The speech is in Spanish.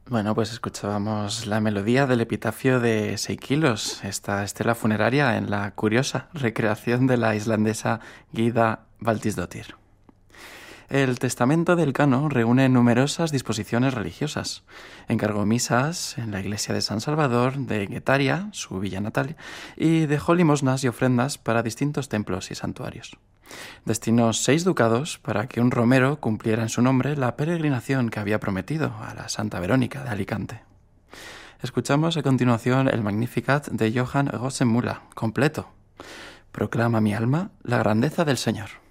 Bueno, pues escuchábamos la melodía del epitafio de 6 kilos, esta estela funeraria en la curiosa recreación de la islandesa Gyða Baltisdóttir. El testamento del Cano reúne numerosas disposiciones religiosas. Encargó misas en la iglesia de San Salvador, de Guetaria, su villa natal, y dejó limosnas y ofrendas para distintos templos y santuarios. Destinó 6 ducados para que un romero cumpliera en su nombre la peregrinación que había prometido a la Santa Verónica de Alicante. Escuchamos a continuación el Magnificat de Johann Gossen Müller, completo. Proclama mi alma la grandeza del Señor.